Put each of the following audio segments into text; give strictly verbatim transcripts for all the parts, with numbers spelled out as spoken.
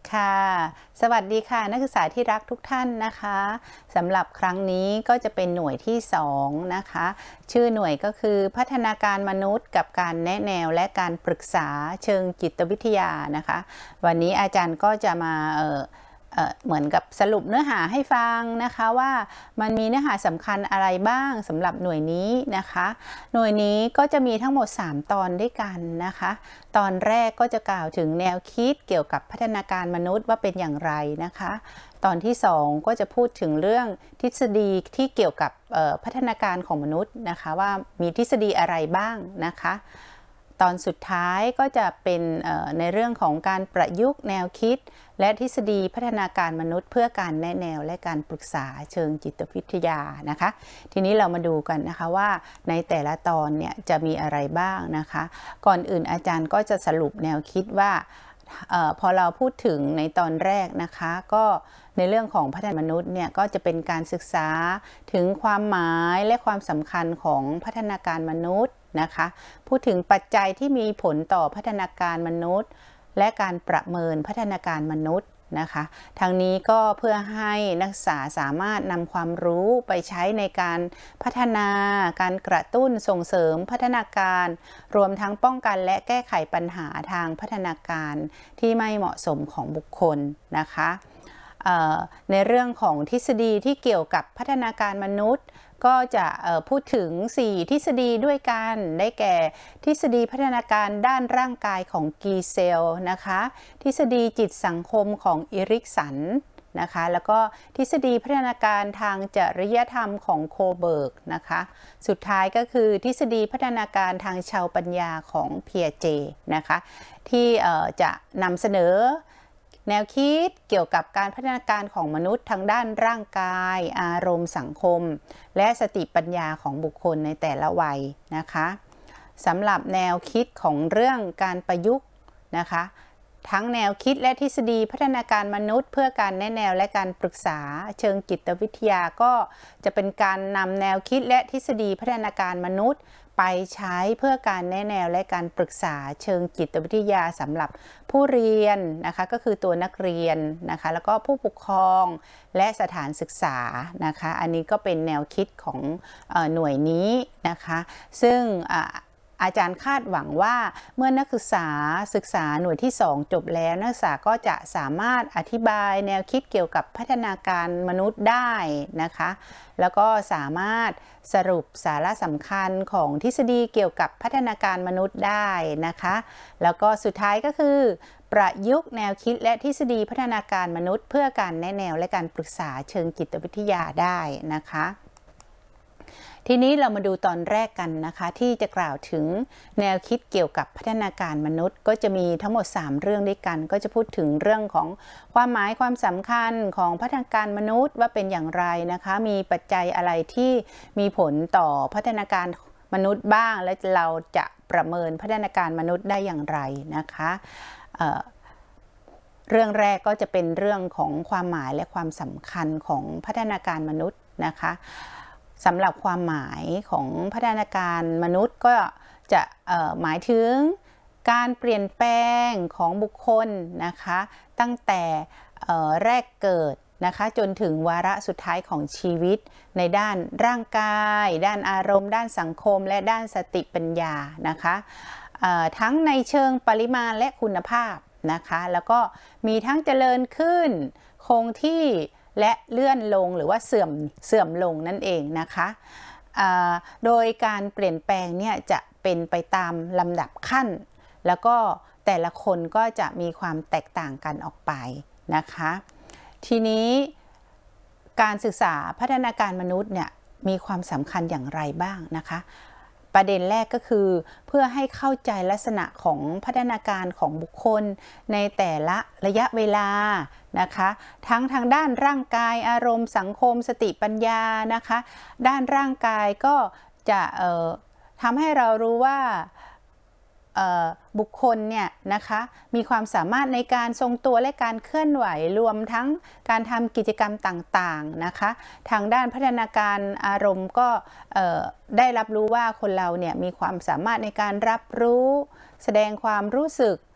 ค่ะสวัสดีค่ะนักศึกษาที่รักทุกท่านนะคะสำหรับครั้งนี้ก็จะเป็นหน่วยที่สองนะคะชื่อหน่วยก็คือพัฒนาการมนุษย์กับการแนะแนวและการปรึกษาเชิงจิตวิทยานะคะวันนี้อาจารย์ก็จะมาเอ่อเหมือนกับสรุปเนื้อหาให้ฟังนะคะว่ามันมีเนื้อหาสำคัญอะไรบ้างสำหรับหน่วยนี้นะคะหน่วยนี้ก็จะมีทั้งหมดสามตอนด้วยกันนะคะตอนแรกก็จะกล่าวถึงแนวคิดเกี่ยวกับพัฒนาการมนุษย์ว่าเป็นอย่างไรนะคะตอนที่สองก็จะพูดถึงเรื่องทฤษฎีที่เกี่ยวกับพัฒนาการของมนุษย์นะคะว่ามีทฤษฎีอะไรบ้างนะคะตอนสุดท้ายก็จะเป็นในเรื่องของการประยุกต์แนวคิดและทฤษฎีพัฒนาการมนุษย์เพื่อการแนะแนวและการปรึกษาเชิงจิตวิทยานะคะทีนี้เรามาดูกันนะคะว่าในแต่ละตอนเนี่ยจะมีอะไรบ้างนะคะก่อนอื่นอาจารย์ก็จะสรุปแนวคิดว่าออพอเราพูดถึงในตอนแรกนะคะก็ในเรื่องของพัฒนามนุษย์เนี่ยก็จะเป็นการศึกษาถึงความหมายและความสำคัญของพัฒนาการมนุษย์นะคะพูดถึงปัจจัยที่มีผลต่อพัฒนาการมนุษย์และการประเมินพัฒนาการมนุษย์นะคะทางนี้ก็เพื่อให้นักศึกษาสามารถนำความรู้ไปใช้ในการพัฒนาการกระตุ้นส่งเสริมพัฒนาการรวมทั้งป้องกันและแก้ไขปัญหาทางพัฒนาการที่ไม่เหมาะสมของบุคคลนะคะในเรื่องของทฤษฎีที่เกี่ยวกับพัฒนาการมนุษย์ก็จะพูดถึงสี่ทฤษฎีด้วยกันได้แก่ทฤษฎีพัฒนาการด้านร่างกายของกีเซลนะคะทฤษฎีจิตสังคมของอิริกสันนะคะแล้วก็ทฤษฎีพัฒนาการทางจริยธรรมของโคเบิร์กนะคะสุดท้ายก็คือทฤษฎีพัฒนาการทางชาวปัญญาของเพียเจนะคะที่จะนำเสนอแนวคิดเกี่ยวกับการพัฒนาการของมนุษย์ทางด้านร่างกายอารมณ์สังคมและสติปัญญาของบุคคลในแต่ละวัยนะคะสำหรับแนวคิดของเรื่องการประยุกต์นะคะทั้งแนวคิดและทฤษฎีพัฒนาการมนุษย์เพื่อการแนะแนวและการปรึกษาเชิงจิตวิทยาก็จะเป็นการนำแนวคิดและทฤษฎีพัฒนาการมนุษย์ไปใช้เพื่อการแนะแนวและการปรึกษาเชิงจิตวิทยาสำหรับผู้เรียนนะคะก็คือตัวนักเรียนนะคะแล้วก็ผู้ปกครองและสถานศึกษานะคะอันนี้ก็เป็นแนวคิดของหน่วยนี้นะคะซึ่งอาจารย์คาดหวังว่าเมื่อนักศึกษาศึกษาหน่วยที่สองจบแล้วนักศึกษาก็จะสามารถอธิบายแนวคิดเกี่ยวกับพัฒนาการมนุษย์ได้นะคะแล้วก็สามารถสรุปสาระสำคัญของทฤษฎีเกี่ยวกับพัฒนาการมนุษย์ได้นะคะแล้วก็สุดท้ายก็คือประยุกต์แนวคิดและทฤษฎีพัฒนาการมนุษย์เพื่อการแนะแนวและการปรึกษาเชิงจิตวิทยาได้นะคะทีนี้เรามาดูตอนแรกกันนะคะที่จะกล่าวถึงแนวคิดเกี่ยวกับพัฒนาการมนุษย์ก็จะมีทั้งหมดสามเรื่องด้วยกันก็จะพูดถึงเรื่องของความหมายความสำคัญของพัฒนาการมนุษย์ว่าเป็นอย่างไรนะคะมีปัจจัยอะไรที่มีผลต่อพัฒนาการมนุษย์บ้างและเราจะประเมินพัฒนาการมนุษย์ได้อย่างไรนะคะเอ่อเรื่องแรกก็จะเป็นเรื่องของความหมายและความสำคัญของพัฒนาการมนุษย์นะคะสำหรับความหมายของพัฒนาการมนุษย์ก็จะหมายถึงการเปลี่ยนแปลงของบุคคลนะคะตั้งแต่แรกเกิดนะคะจนถึงวาระสุดท้ายของชีวิตในด้านร่างกายด้านอารมณ์ด้านสังคมและด้านสติปัญญานะคะทั้งในเชิงปริมาณและคุณภาพนะคะแล้วก็มีทั้งเจริญขึ้นคงที่และเลื่อนลงหรือว่าเสื่อมเสื่อมลงนั่นเองนะคะโดยการเปลี่ยนแปลงเนี่ยจะเป็นไปตามลำดับขั้นแล้วก็แต่ละคนก็จะมีความแตกต่างกันออกไปนะคะทีนี้การศึกษาพัฒนาการมนุษย์เนี่ยมีความสำคัญอย่างไรบ้างนะคะประเด็นแรกก็คือเพื่อให้เข้าใจลักษณะของพัฒนาการของบุคคลในแต่ละระยะเวลานะคะทั้งทางด้านร่างกายอารมณ์สังคมสติปัญญานะคะด้านร่างกายก็จะทำให้เรารู้ว่าบุคคลเนี่ยนะคะมีความสามารถในการทรงตัวและการเคลื่อนไหวรวมทั้งการทำกิจกรรมต่างๆนะคะทางด้านพัฒนาการอารมณ์ก็ได้รับรู้ว่าคนเราเนี่ยมีความสามารถในการรับรู้แสดงความรู้สึก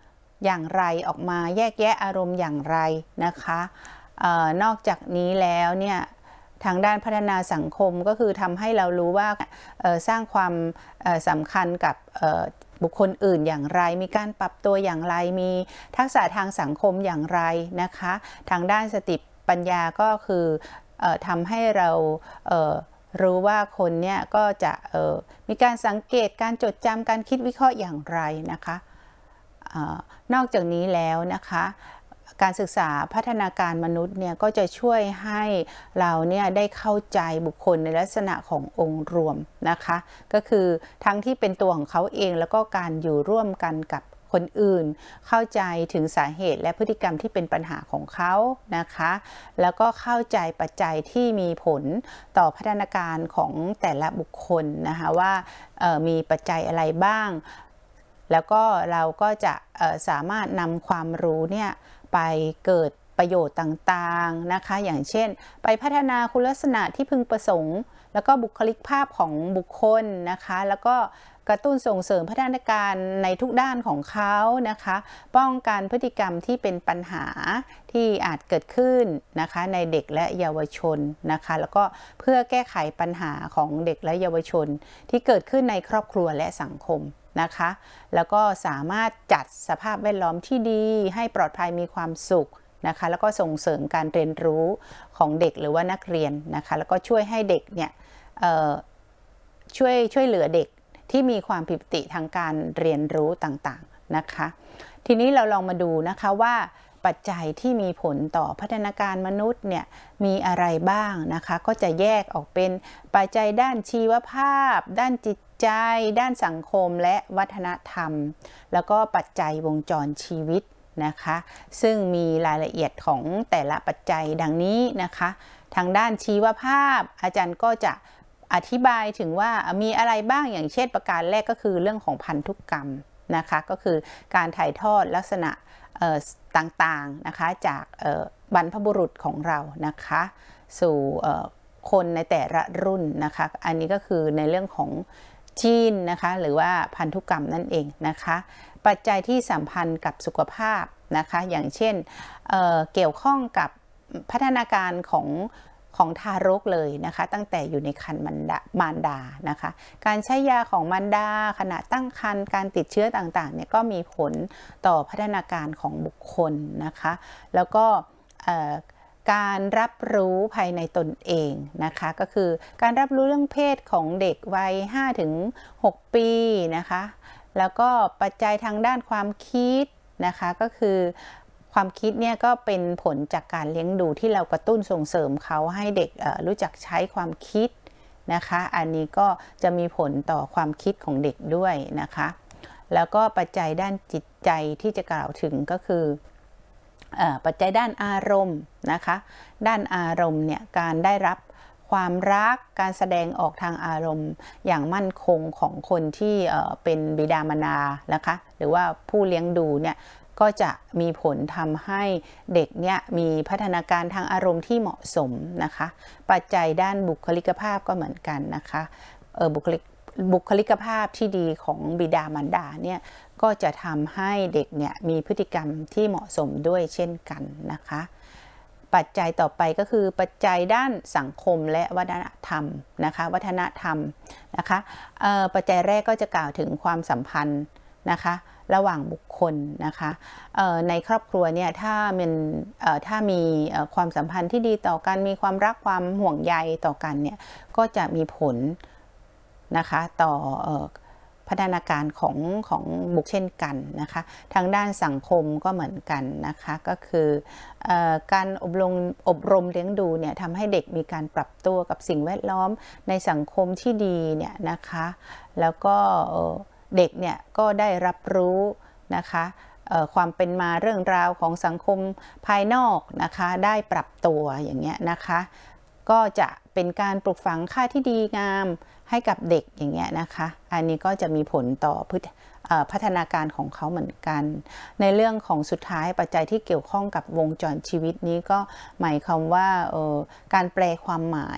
อย่างไรออกมาแยกแยะอารมณ์อย่างไรนะคะเอ่อนอกจากนี้แล้วเนี่ยทางด้านพัฒนาสังคมก็คือทำให้เรารู้ว่าสร้างความสำคัญกับบุคคลอื่นอย่างไรมีการปรับตัวอย่างไรมีทักษะทางสังคมอย่างไรนะคะทางด้านสติปัญญาก็คือทำให้เรารู้ว่าคนเนี่ยก็จะมีการสังเกตการจดจำการคิดวิเคราะห์อย่างไรนะคะนอกจากนี้แล้วนะคะการศึกษาพัฒนาการมนุษย์เนี่ยก็จะช่วยให้เราเนี่ยได้เข้าใจบุคคลในลักษณะขององค์รวมนะคะก็คือทั้งที่เป็นตัวของเขาเองแล้วก็การอยู่ร่วมกันกับคนอื่นเข้าใจถึงสาเหตุและพฤติกรรมที่เป็นปัญหาของเขานะคะแล้วก็เข้าใจปัจจัยที่มีผลต่อพัฒนาการของแต่ละบุคคลนะคะว่ามีปัจจัยอะไรบ้างแล้วก็เราก็จะสามารถนำความรู้เนี่ยไปเกิดประโยชน์ต่างๆนะคะอย่างเช่นไปพัฒนาคุณลักษณะที่พึงประสงค์แล้วก็บุคลิกภาพของบุคคลนะคะแล้วก็กระตุ้นส่งเสริมพัฒนาการในทุกด้านของเขานะคะป้องกันพฤติกรรมที่เป็นปัญหาที่อาจเกิดขึ้นนะคะในเด็กและเยาวชนนะคะแล้วก็เพื่อแก้ไขปัญหาของเด็กและเยาวชนที่เกิดขึ้นในครอบครัวและสังคมนะคะแล้วก็สามารถจัดสภาพแวดล้อมที่ดีให้ปลอดภัยมีความสุขนะคะแล้วก็ส่งเสริมการเรียนรู้ของเด็กหรือว่านักเรียนนะคะแล้วก็ช่วยให้เด็กเนี่ยช่วยช่วยเหลือเด็กที่มีความผิดปกติทางการเรียนรู้ต่างๆนะคะทีนี้เราลองมาดูนะคะว่าปัจจัยที่มีผลต่อพัฒนาการมนุษย์เนี่ยมีอะไรบ้างนะคะก็จะแยกออกเป็นปัจจัยด้านชีวภาพด้านจิตใจด้านสังคมและวัฒนธรรมแล้วก็ปัจจัยวงจรชีวิตนะคะซึ่งมีรายละเอียดของแต่ละปัจจัยดังนี้นะคะทางด้านชีวภาพอาจารย์ก็จะอธิบายถึงว่ามีอะไรบ้างอย่างเช่นประการแรกก็คือเรื่องของพันธุกรรมนะคะก็คือการถ่ายทอดลักษณะต่างๆนะคะจากบรรพบุรุษของเรานะคะสู่คนในแต่ละรุ่นนะคะอันนี้ก็คือในเรื่องของจีนนะคะหรือว่าพันธุกรรมนั่นเองนะคะปัจจัยที่สัมพันธ์กับสุขภาพนะคะอย่างเช่น เอ่อ เกี่ยวข้องกับพัฒนาการของของทารกเลยนะคะตั้งแต่อยู่ในครรภ์มารดานะคะการใช้ยาของมารดาขณะตั้งครรภ์การติดเชื้อต่างๆเนี่ยก็มีผลต่อพัฒนาการของบุคคลนะคะแล้วก็การรับรู้ภายในตนเองนะคะก็คือการรับรู้เรื่องเพศของเด็กวัย ห้าถึงหก ปีนะคะแล้วก็ปัจจัยทางด้านความคิดนะคะก็คือความคิดเนี่ยก็เป็นผลจากการเลี้ยงดูที่เรากระตุ้นส่งเสริมเขาให้เด็กรู้จักใช้ความคิดนะคะอันนี้ก็จะมีผลต่อความคิดของเด็กด้วยนะคะแล้วก็ปัจจัยด้านจิตใจที่จะกล่าวถึงก็คือปัจจัยด้านอารมณ์นะคะด้านอารมณ์เนี่ยการได้รับความรักการแสดงออกทางอารมณ์อย่างมั่นคงของคนที่เป็นบิดามารดานะคะหรือว่าผู้เลี้ยงดูเนี่ยก็จะมีผลทำให้เด็กเนี่ยมีพัฒนาการทางอารมณ์ที่เหมาะสมนะคะปัจจัยด้านบุคลิกภาพก็เหมือนกันนะคะบุคลิกบุคลิกภาพที่ดีของบิดามารดาเนี่ยก็จะทำให้เด็กเนี่ยมีพฤติกรรมที่เหมาะสมด้วยเช่นกันนะคะปัจจัยต่อไปก็คือปัจจัยด้านสังคมและวัฒนธรรมนะคะวัฒนธรรมนะคะปัจจัยแรกก็จะกล่าวถึงความสัมพันธ์นะคะระหว่างบุคคลนะคะในครอบครัวเนี่ยถ้ามันถ้ามีความสัมพันธ์ที่ดีต่อกันมีความรักความห่วงใยต่อกันเนี่ยก็จะมีผลนะคะต่อพัฒนาการของของบุคคลเช่นกันนะคะทางด้านสังคมก็เหมือนกันนะคะก็คือการอบรมอบรมเลี้ยงดูเนี่ยทำให้เด็กมีการปรับตัวกับสิ่งแวดล้อมในสังคมที่ดีเนี่ยนะคะแล้วก็เด็กเนี่ยก็ได้รับรู้นะคะความเป็นมาเรื่องราวของสังคมภายนอกนะคะได้ปรับตัวอย่างเงี้ยนะคะก็จะเป็นการปลูกฝังค่าที่ดีงามให้กับเด็กอย่างเงี้ยนะคะอันนี้ก็จะมีผลต่อพัฒนาการของเขาเหมือนกันในเรื่องของสุดท้ายปัจจัยที่เกี่ยวข้องกับวงจรชีวิตนี้ก็หมายความว่าการแปลความหมาย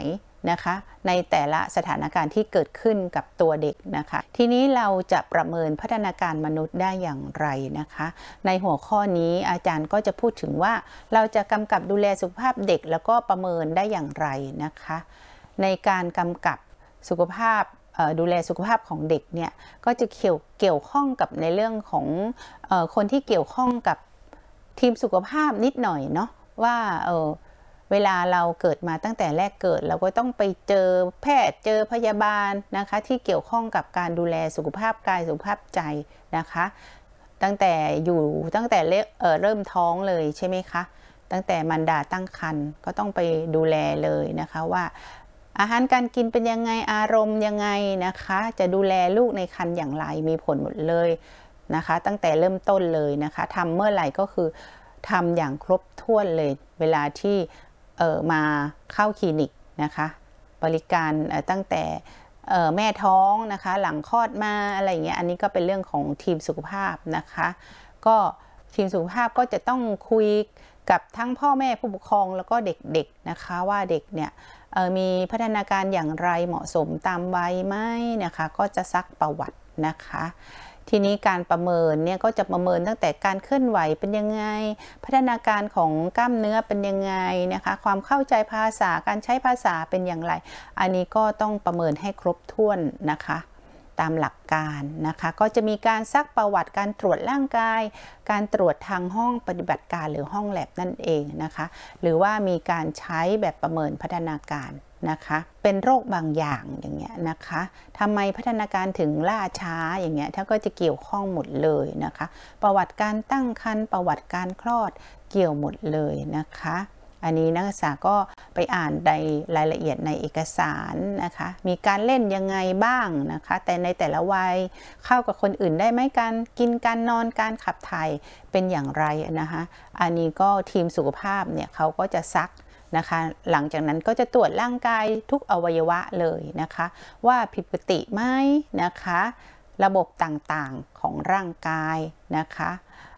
นะคะในแต่ละสถานการณ์ที่เกิดขึ้นกับตัวเด็กนะคะทีนี้เราจะประเมินพัฒนาการมนุษย์ได้อย่างไรนะคะในหัวข้อนี้อาจารย์ก็จะพูดถึงว่าเราจะกำกับดูแลสุขภาพเด็กแล้วก็ประเมินได้อย่างไรนะคะในการกำกับสุขภาพดูแลสุขภาพของเด็กเนี่ยก็จะเกี่ยวเกี่ยวข้องกับในเรื่องของเอ่อคนที่เกี่ยวข้องกับทีมสุขภาพนิดหน่อยเนาะว่าเออเวลาเราเกิดมาตั้งแต่แรกเกิดเราก็ต้องไปเจอแพทย์เจอพยาบาลนะคะที่เกี่ยวข้องกับการดูแลสุขภาพกายสุขภาพใจนะคะตั้งแต่อยู่ตั้งแต่เอ่อเริ่มท้องเลยใช่ไหมคะตั้งแต่มารดาตั้งครรภ์ก็ต้องไปดูแลเลยนะคะว่าอาหารการกินเป็นยังไงอารมณ์ยังไงนะคะจะดูแลลูกในครรภ์อย่างไรมีผลหมดเลยนะคะตั้งแต่เริ่มต้นเลยนะคะทำเมื่อไหร่ก็คือทำอย่างครบถ้วนเลยเวลาที่เอ่อมาเข้าคลินิกนะคะบริการตั้งแต่แม่ท้องนะคะหลังคลอดมาอะไรอย่างเงี้ยอันนี้ก็เป็นเรื่องของทีมสุขภาพนะคะก็ทีมสุขภาพก็จะต้องคุยกับทั้งพ่อแม่ผู้ปกครองแล้วก็เด็กๆนะคะว่าเด็กเนี่ยมีพัฒนาการอย่างไรเหมาะสมตามวัยไหมนะคะก็จะซักประวัตินะคะทีนี้การประเมินเนี่ยก็จะประเมินตั้งแต่การเคลื่อนไหวเป็นยังไงพัฒนาการของกล้ามเนื้อเป็นยังไงนะคะความเข้าใจภาษาการใช้ภาษาเป็นอย่างไรอันนี้ก็ต้องประเมินให้ครบถ้วนนะคะตามหลักการนะคะก็จะมีการซักประวัติการตรวจร่างกายการตรวจทางห้องปฏิบัติการหรือห้องแลบนั่นเองนะคะหรือว่ามีการใช้แบบประเมินพัฒนาการนะคะเป็นโรคบางอย่างอย่างเงี้ยนะคะทำไมพัฒนาการถึงล่าช้าอย่างเงี้ยถ้าก็จะเกี่ยวข้องหมดเลยนะคะประวัติการตั้งครรภ์ประวัติการคลอดเกี่ยวหมดเลยนะคะอันนี้นักศึกษาก็ไปอ่านในรายละเอียดในเอกสารนะคะมีการเล่นยังไงบ้างนะคะแต่ในแต่ละวัยเข้ากับคนอื่นได้ไหมการกินการนอนการขับถ่ายเป็นอย่างไรนะคะอันนี้ก็ทีมสุขภาพเนี่ยเขาก็จะซักนะคะหลังจากนั้นก็จะตรวจร่างกายทุกอวัยวะเลยนะคะว่าผิดปกติไหมนะคะระบบต่างๆของร่างกายนะคะ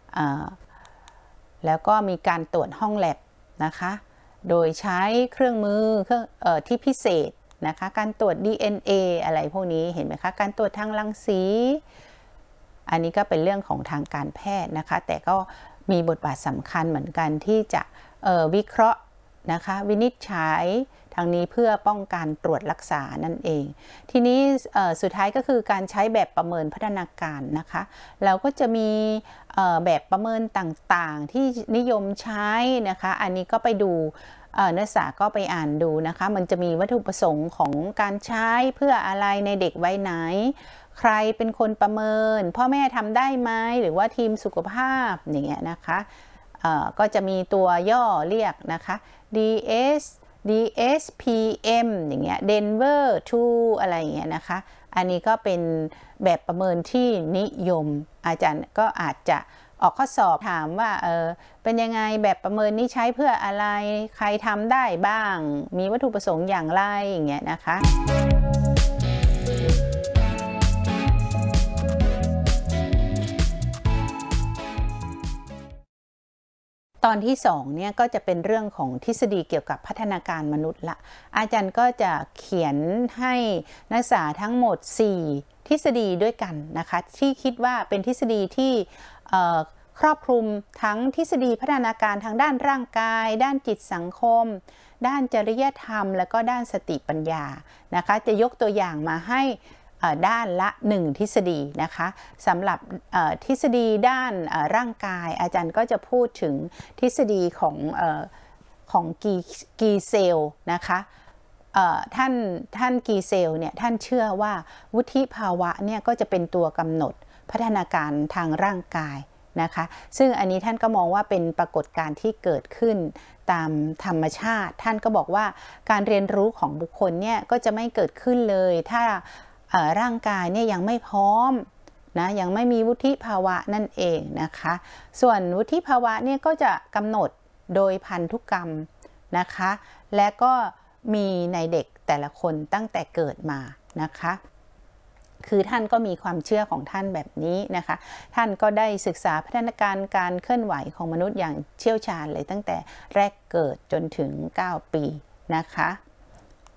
แล้วก็มีการตรวจห้องแลบนะคะโดยใช้เครื่องมือเครื่องเอ่อที่พิเศษนะคะการตรวจ ดี เอ็น เอ อะไรพวกนี้เห็นไหมคะการตรวจทางรังสีอันนี้ก็เป็นเรื่องของทางการแพทย์นะคะแต่ก็มีบทบาทสำคัญเหมือนกันที่จะเอ่อวิเคราะห์นะคะวินิจฉัยทางนี้เพื่อป้องกันตรวจรักษานั่นเองทีนี้สุดท้ายก็คือการใช้แบบประเมินพัฒนาการนะคะเราก็จะมีแบบประเมินต่างๆที่นิยมใช้นะคะอันนี้ก็ไปดูนักศึกษาก็ไปอ่านดูนะคะมันจะมีวัตถุประสงค์ของการใช้เพื่ออะไรในเด็กวัยไหนใครเป็นคนประเมินพ่อแม่ทำได้ไหมหรือว่าทีมสุขภาพอย่างเงี้ยนะคะก็จะมีตัวย่อเรียกนะคะ ดี เอส ดี เอส พี เอ็ม อย่างเงี้ย Denver ทู อะไรอย่างเงี้ยนะคะอันนี้ก็เป็นแบบประเมินที่นิยมอาจารย์ก็อาจจะออกข้อสอบถามว่าเออเป็นยังไงแบบประเมินนี้ใช้เพื่ออะไรใครทำได้บ้างมีวัตถุประสงค์อย่างไรอย่างเงี้ยนะคะตอนที่สองเนี่ยก็จะเป็นเรื่องของทฤษฎีเกี่ยวกับพัฒนาการมนุษย์ละอาจารย์ก็จะเขียนให้นักศึกษาทั้งหมดสี่ทฤษฎีด้วยกันนะคะที่คิดว่าเป็นทฤษฎีที่ครอบคลุมทั้งทฤษฎีพัฒนาการทางด้านร่างกายด้านจิตสังคมด้านจริยธรรมและก็ด้านสติปัญญานะคะจะยกตัวอย่างมาให้ด้านละหนึ่งทฤษฎีนะคะสำหรับทฤษฎีด้านร่างกายอาจารย์ก็จะพูดถึงทฤษฎีของของกีกีเซลนะคะท่านท่านกีเซลเนี่ยท่านเชื่อว่าวุฒิภาวะเนี่ยก็จะเป็นตัวกำหนดพัฒนาการทางร่างกายนะคะซึ่งอันนี้ท่านก็มองว่าเป็นปรากฏการณ์ที่เกิดขึ้นตามธรรมชาติท่านก็บอกว่าการเรียนรู้ของบุคคลเนี่ยก็จะไม่เกิดขึ้นเลยถ้าร่างกายเนี่ยยังไม่พร้อมนะยังไม่มีวุฒิภาวะนั่นเองนะคะส่วนวุฒิภาวะเนี่ยก็จะกำหนดโดยพันธุกรรมนะคะและก็มีในเด็กแต่ละคนตั้งแต่เกิดมานะคะคือท่านก็มีความเชื่อของท่านแบบนี้นะคะท่านก็ได้ศึกษาพัฒนาการการเคลื่อนไหวของมนุษย์อย่างเชี่ยวชาญเลยตั้งแต่แรกเกิดจนถึงเก้าปีนะคะ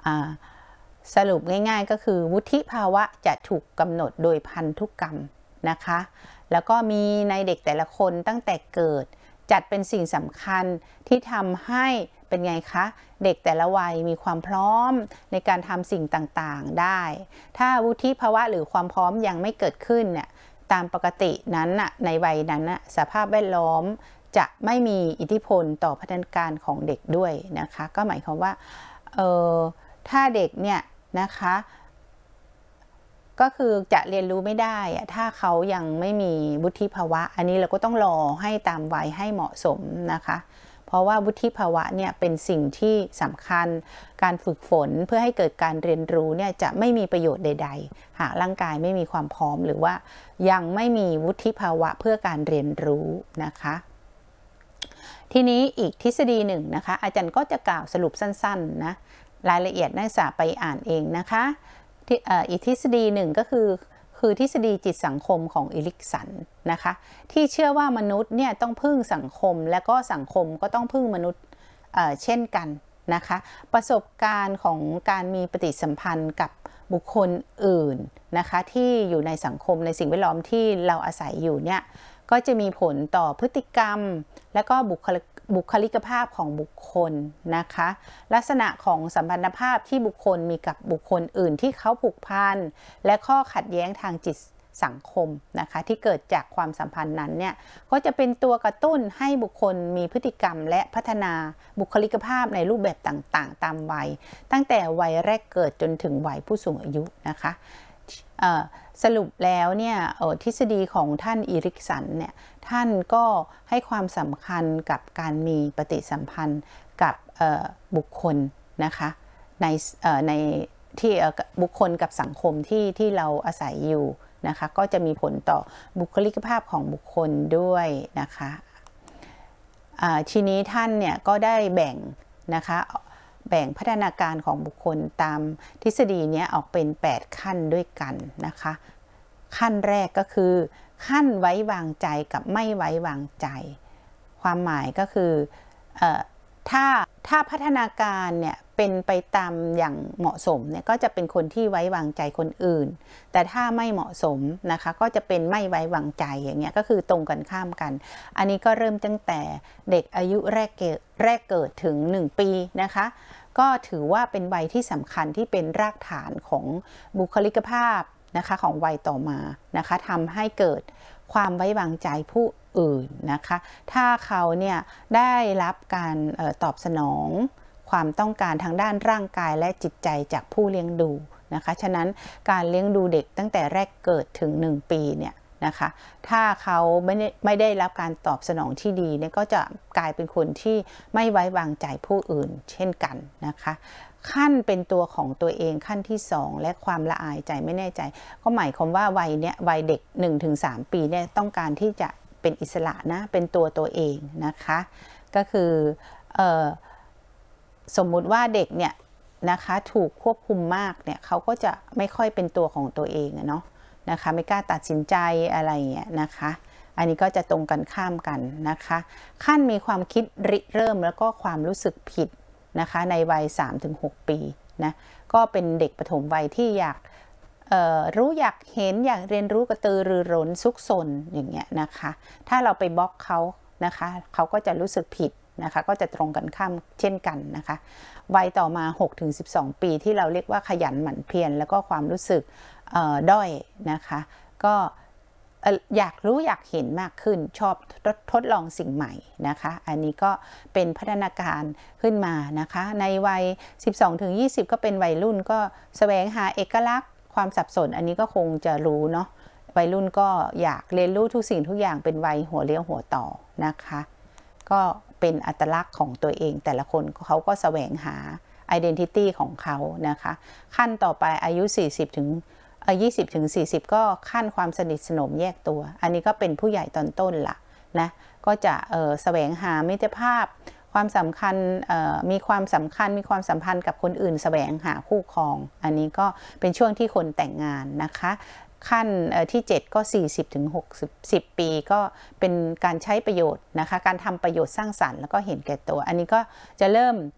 สรุปง่ายๆก็คือวุฒิภาวะจะถูกกำหนดโดยพันธุกรรมนะคะแล้วก็มีในเด็กแต่ละคนตั้งแต่เกิดจัดเป็นสิ่งสำคัญที่ทำให้เป็นไงคะเด็กแต่ละวัยมีความพร้อมในการทำสิ่งต่างๆได้ถ้าวุฒิภาวะหรือความพร้อมยังไม่เกิดขึ้นเนี่ยตามปกตินั้นน่ะในวัยนั้นน่ะสภาพแวดล้อมจะไม่มีอิทธิพลต่อพัฒนาการของเด็กด้วยนะคะก็หมายความว่าเออถ้าเด็กเนี่ยนะคะก็คือจะเรียนรู้ไม่ได้ถ้าเขายังไม่มีวุฒิภาวะอันนี้เราก็ต้องรอให้ตามวัยให้เหมาะสมนะคะเพราะว่าวุฒิภาวะเนี่ยเป็นสิ่งที่สำคัญการฝึกฝนเพื่อให้เกิดการเรียนรู้เนี่ยจะไม่มีประโยชน์ใดๆหากร่างกายไม่มีความพร้อมหรือว่ายังไม่มีวุฒิภาวะเพื่อการเรียนรู้นะคะทีนี้อีกทฤษฎีหนึ่งนะคะอาจารย์ก็จะกล่าวสรุปสั้นๆนะรายละเอียดนักศึกษาไปอ่านเองนะคะอีกทฤษฎีหนึ่งก็คือคือทฤษฎีจิตสังคมของอิริกสันนะคะที่เชื่อว่ามนุษย์เนี่ยต้องพึ่งสังคมและก็สังคมก็ต้องพึ่งมนุษย์ เอ่อ เช่นกันนะคะประสบการณ์ของการมีปฏิสัมพันธ์กับบุคคลอื่นนะคะที่อยู่ในสังคมในสิ่งแวดล้อมที่เราอาศัยอยู่เนี่ยก็จะมีผลต่อพฤติกรรมและก็บุคลิกบุคลิกภาพของบุคคลนะคะลักษณะของสัมพันธภาพที่บุคคลมีกับบุคคลอื่นที่เขาผูกพันและข้อขัดแย้งทางจิตสังคมนะคะที่เกิดจากความสัมพันธ์นั้นเนี่ยก็จะเป็นตัวกระตุ้นให้บุคคลมีพฤติกรรมและพัฒนาบุคลิกภาพในรูปแบบต่างๆตามวัยตั้งแต่วัยแรกเกิดจนถึงวัยผู้สูงอายุนะคะสรุปแล้วเนี่ยทฤษฎีของท่านอิริกสันเนี่ยท่านก็ให้ความสำคัญกับการมีปฏิสัมพันธ์กับบุคคลนะคะในในที่บุคคลกับสังคมที่ที่เราอาศัยอยู่นะคะก็จะมีผลต่อบุคลิกภาพของบุคคลด้วยนะคะทีนี้ท่านเนี่ยก็ได้แบ่งนะคะแบ่งพัฒนาการของบุคคลตามทฤษฎีนี้ออกเป็นแปดขั้นด้วยกันนะคะขั้นแรกก็คือขั้นไว้วางใจกับไม่ไว้วางใจความหมายก็คือเอ่อถ้าถ้าพัฒนาการเนี่ยเป็นไปตามอย่างเหมาะสมเนี่ยก็จะเป็นคนที่ไว้วางใจคนอื่นแต่ถ้าไม่เหมาะสมนะคะก็จะเป็นไม่ไว้วางใจอย่างเงี้ยก็คือตรงกันข้ามกันอันนี้ก็เริ่มตั้งแต่เด็กอายุแรกเกิดแรกเกิดถึงหนึ่งปีนะคะก็ถือว่าเป็นวัยที่สำคัญที่เป็นรากฐานของบุคลิกภาพนะคะของวัยต่อมานะคะทำให้เกิดความไว้วางใจผู้อื่นนะคะถ้าเขาเนี่ยได้รับการออตอบสนองความต้องการทางด้านร่างกายและจิตใจจากผู้เลี้ยงดูนะคะฉะนั้นการเลี้ยงดูเด็กตั้งแต่แรกเกิดถึงหนึ่งปีเนี่ยนะคะถ้าเขาไม่ได้ไม่ได้รับการตอบสนองที่ดีเนี่ยก็จะกลายเป็นคนที่ไม่ไว้วางใจผู้อื่นเช่นกันนะคะขั้นเป็นตัวของตัวเองขั้นที่สองและความละอายใจไม่แน่ใจก็หมายความว่าวัยเนี้ยวัยเด็ก หนึ่งถึงสาม ปีเนี่ยต้องการที่จะเป็นอิสระนะเป็นตัวตัวเองนะคะก็คือเอ่อสมมุติว่าเด็กเนี่ยนะคะถูกควบคุมมากเนี่ยเขาก็จะไม่ค่อยเป็นตัวของตัวเองเนาะนะคะไม่กล้าตัดสินใจอะไรเงี้ยนะคะอันนี้ก็จะตรงกันข้ามกันนะคะขั้นมีความคิดริเริ่มแล้วก็ความรู้สึกผิดนะคะในวัย สามถึงหก ปีนะก็เป็นเด็กปฐมวัยที่อยากรู้อยากเห็นอยากเรียนรู้กระตือรือร้นซุกซนอย่างเงี้ยนะคะถ้าเราไปบล็อกเขานะคะเขาก็จะรู้สึกผิดนะคะก็จะตรงกันข้ามเช่นกันนะคะวัยต่อมา หกถึงสิบสอง ปีที่เราเรียกว่าขยันหมั่นเพียรแล้วก็ความรู้สึกด้อยนะคะก็อยากรู้อยากเห็นมากขึ้นชอบทดลองสิ่งใหม่นะคะอันนี้ก็เป็นพัฒนาการขึ้นมานะคะในวัย สิบสองถึงยี่สิบ ก็เป็นวัยรุ่นก็แสวงหาเอกลักษณ์ความสับสนอันนี้ก็คงจะรู้เนาะวัยรุ่นก็อยากเรียนรู้ทุกสิ่งทุกอย่างเป็นวัยหัวเลี้ยวหัวต่อนะคะก็เป็นอัตลักษณ์ของตัวเองแต่ละคนเขาก็แสวงหา identity ของเขานะคะขั้นต่อไปอายุ สี่สิบถึงยี่สิบถึงสี่สิบ ก็ขั้นความสนิทสนมแยกตัวอันนี้ก็เป็นผู้ใหญ่ตอนต้นละนะก็จะเอ่อแสวงหามิตรภาพความสำคัญมีความสำคัญมีความสัมพันธ์กับคนอื่นแสวงหาคู่ครองอันนี้ก็เป็นช่วงที่คนแต่งงานนะคะขั้นที่เจ็ดก็ สี่สิบถึงหกสิบ ปีก็เป็นการใช้ประโยชน์นะคะการทำประโยชน์สร้างสรรค์แล้วก็เห็นแก่ตัวอันนี้ก็จะเริ่ม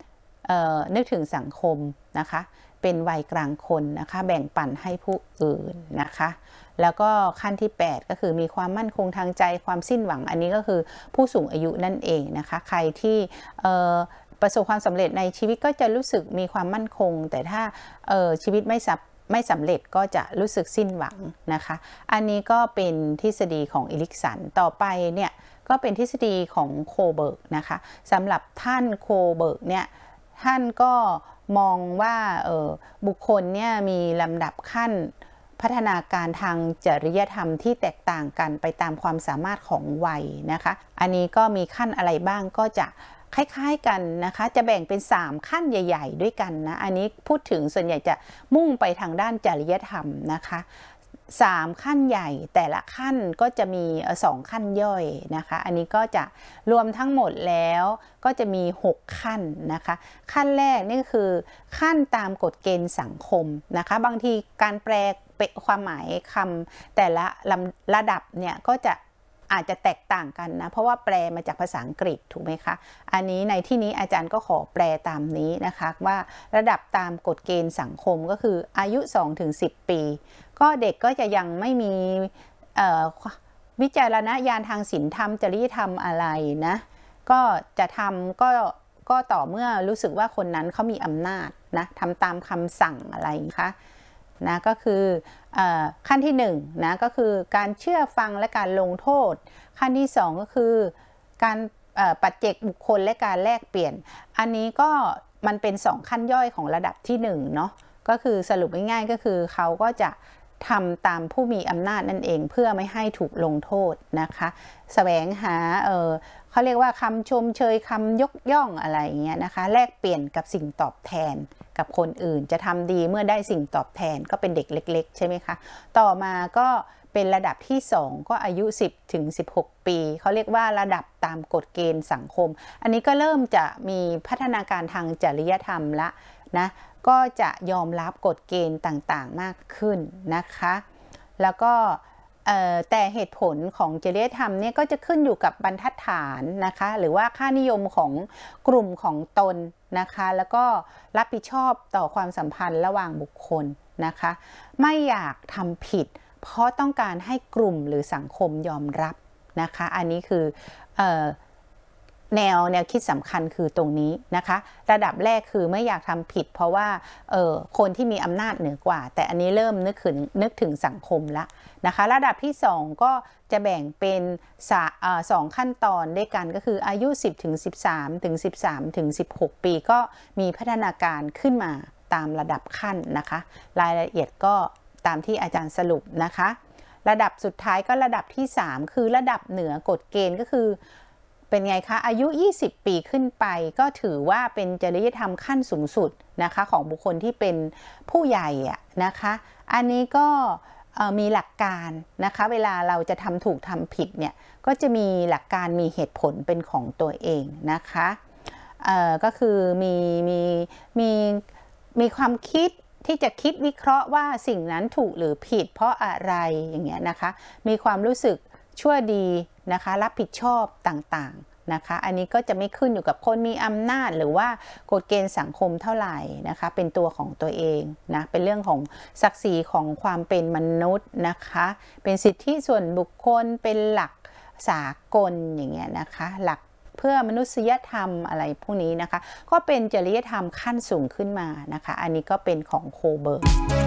นึกถึงสังคมนะคะเป็นวัยกลางคนนะคะแบ่งปันให้ผู้อื่นนะคะแล้วก็ขั้นที่แปดก็คือมีความมั่นคงทางใจความสิ้นหวังอันนี้ก็คือผู้สูงอายุนั่นเองนะคะใครที่ประสบความสำเร็จในชีวิตก็จะรู้สึกมีความมั่นคงแต่ถ้าชีวิตไม่สับไม่สำเร็จก็จะรู้สึกสิ้นหวังนะคะอันนี้ก็เป็นทฤษฎีของอิลิกสันต่อไปเนี่ยก็เป็นทฤษฎีของโคเบิร์กนะคะสำหรับท่านโคเบิร์กเนี่ยท่านก็มองว่าบุคคลเนี่ยมีลำดับขั้นพัฒนาการทางจริยธรรมที่แตกต่างกันไปตามความสามารถของวัยนะคะอันนี้ก็มีขั้นอะไรบ้างก็จะคล้ายๆกันนะคะจะแบ่งเป็นสามขั้นใหญ่ๆด้วยกันนะอันนี้พูดถึงส่วนใหญ่จะมุ่งไปทางด้านจริยธรรมนะคะสามขั้นใหญ่แต่ละขั้นก็จะมีสองขั้นย่อยนะคะอันนี้ก็จะรวมทั้งหมดแล้วก็จะมีหกขั้นนะคะขั้นแรกนี่คือขั้นตามกฎเกณฑ์สังคมนะคะบางทีการแปลความหมายคำแต่ละระดับเนี่ยก็จะอาจจะแตกต่างกันนะเพราะว่าแปลมาจากภาษาอังกฤษถูกไหมคะอันนี้ในที่นี้อาจารย์ก็ขอแปลตามนี้นะคะว่าระดับตามกฎเกณฑ์สังคมก็คืออายุ สองถึงสิบ ปีก็เด็กก็จะยังไม่มีวิจารณญาณทางศีลธรรมจริยธรรมอะไรนะก็จะทำก็ก็ต่อเมื่อรู้สึกว่าคนนั้นเขามีอำนาจนะทำตามคำสั่งอะไรนะคะนะก็คืออขั้นที่หนึ่งนะก็คือการเชื่อฟังและการลงโทษขั้นที่สองก็คือการปัจเจกบุคคลและการแลกเปลี่ยนอันนี้ก็มันเป็นสองขั้นย่อยของระดับที่หนึ่งเนาะก็คือสรุปง่ายๆก็คือเขาก็จะทำตามผู้มีอำนาจนั่นเองเพื่อไม่ให้ถูกลงโทษนะคะแสวงหาเออเขาเรียกว่าคำชมเชยคำยกย่องอะไรเงี้ยนะคะแลกเปลี่ยนกับสิ่งตอบแทนกับคนอื่นจะทำดีเมื่อได้สิ่งตอบแทนก็เป็นเด็กเล็กๆใช่ไหมคะต่อมาก็เป็นระดับที่สองก็อายุสิบถึงสิบหกปีเขาเรียกว่าระดับตามกฎเกณฑ์สังคมอันนี้ก็เริ่มจะมีพัฒนาการทางจริยธรรมละนะก็จะยอมรับกฎเกณฑ์ต่างๆมากขึ้นนะคะแล้วก็แต่เหตุผลของจริยธรรมเนี่ยก็จะขึ้นอยู่กับบรรทัดฐานนะคะหรือว่าค่านิยมของกลุ่มของตนนะคะแล้วก็รับผิดชอบต่อความสัมพันธ์ระหว่างบุคคลนะคะไม่อยากทำผิดเพราะต้องการให้กลุ่มหรือสังคมยอมรับนะคะอันนี้คือเอ่อแนวแนวคิดสำคัญคือตรงนี้นะคะระดับแรกคือไม่อยากทำผิดเพราะว่าเอ่อคนที่มีอำนาจเหนือกว่าแต่อันนี้เริ่มนึกถึงนึกถึงสังคมละนะคะระดับที่สองก็จะแบ่งเป็นสองขั้นตอนด้วยกันก็คืออายุสิบถึงสิบสามถึงสิบสามถึงสิบหกปีก็มีพัฒนาการขึ้นมาตามระดับขั้นนะคะรายละเอียดก็ตามที่อาจารย์สรุปนะคะระดับสุดท้ายก็ระดับที่สามคือระดับเหนือกฎเกณฑ์ก็คือเป็นไงคะอายุยี่สิบปีขึ้นไปก็ถือว่าเป็นจริยธรรมขั้นสูงสุดนะคะของบุคคลที่เป็นผู้ใหญ่อะนะคะอันนี้ก็มีหลักการนะคะเวลาเราจะทำถูกทำผิดเนี่ยก็จะมีหลักการมีเหตุผลเป็นของตัวเองนะคะก็คือมีมีมีมีความคิดที่จะคิดวิเคราะห์ว่าสิ่งนั้นถูกหรือผิดเพราะอะไรอย่างเงี้ยนะคะมีความรู้สึกชั่วดีนะคะรับผิดชอบต่างๆนะคะอันนี้ก็จะไม่ขึ้นอยู่กับคนมีอำนาจหรือว่ากฎเกณฑ์สังคมเท่าไหร่นะคะเป็นตัวของตัวเองนะเป็นเรื่องของศักดิ์ศรีของความเป็นมนุษย์นะคะเป็นสิทธิส่วนบุคคลเป็นหลักสากลอย่างเงี้ยนะคะหลักเพื่อมนุษยธรรมอะไรพวกนี้นะคะก็เป็นจริยธรรมขั้นสูงขึ้นมานะคะอันนี้ก็เป็นของโคเบิร์ก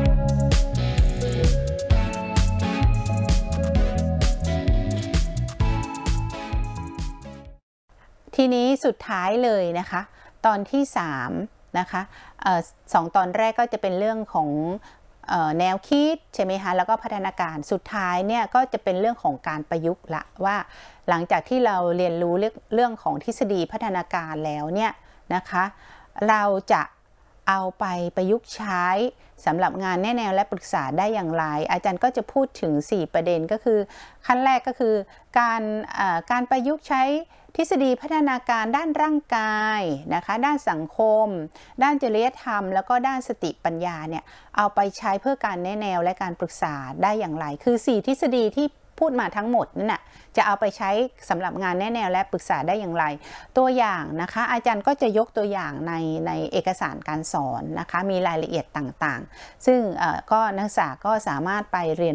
ทีนี้สุดท้ายเลยนะคะตอนที่สามนะคะสองตอนแรกก็จะเป็นเรื่องของแนวคิดใช่ไหมคะแล้วก็พัฒนาการสุดท้ายเนี่ยก็จะเป็นเรื่องของการประยุกต์ละว่าหลังจากที่เราเรียนรู้เรื่องของทฤษฎีพัฒนาการแล้วเนี่ยนะคะเราจะเอาไปประยุกต์ใช้สำหรับงานแนะแนวและปรึกษาได้อย่างไรอาจารย์ก็จะพูดถึงสี่ประเด็นก็คือขั้นแรกก็คือการการประยุกต์ใช้ทฤษฎีพัฒนาการด้านร่างกายนะคะด้านสังคมด้านจริยธรรมแล้วก็ด้านสติปัญญาเนี่ยเอาไปใช้เพื่อการแนะแนวและการปรึกษาได้อย่างไรคือสี่ทฤษฎีที่พูดมาทั้งหมดนั่นน่ะจะเอาไปใช้สำหรับงานแนะแนวและปรึกษาได้อย่างไรตัวอย่างนะคะอาจารย์ก็จะยกตัวอย่างในในเอกสารการสอนนะคะมีรายละเอียดต่างๆซึ่งก็นักศึกษาก็สามารถไปเรียน